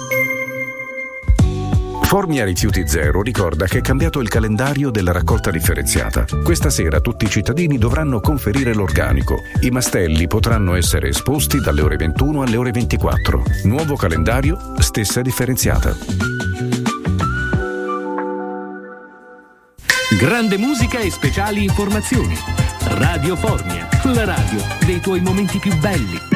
Formia Rifiuti Zero ricorda che è cambiato il calendario della raccolta differenziata. Questa sera tutti i cittadini dovranno conferire l'organico. I mastelli potranno essere esposti dalle ore 21 alle ore 24. Nuovo calendario, stessa differenziata. Grande musica e speciali informazioni. Radio Formia, la radio dei tuoi momenti più belli.